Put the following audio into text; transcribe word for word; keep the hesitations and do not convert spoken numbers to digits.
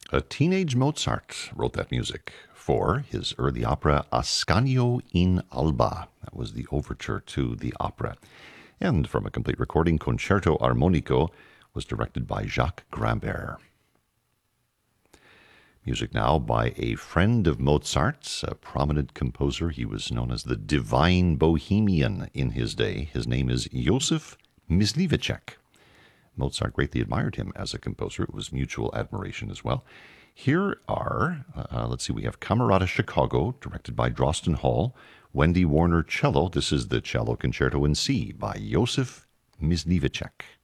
A teenage Mozart wrote that music for his early opera Ascanio in Alba. That was the overture to the opera. And from a complete recording, Concerto Armonico was directed by Jacques Grambert. Music now by a friend of Mozart's, a prominent composer. He was known as the Divine Bohemian in his day. His name is Joseph Mysliveček. Mozart greatly admired him as a composer. It was mutual admiration as well. Here are, uh, let's see, we have Camerata Chicago, directed by Drosten Hall. Wendy Warner Cello. This is the Cello Concerto in C by Joseph Mysliveček.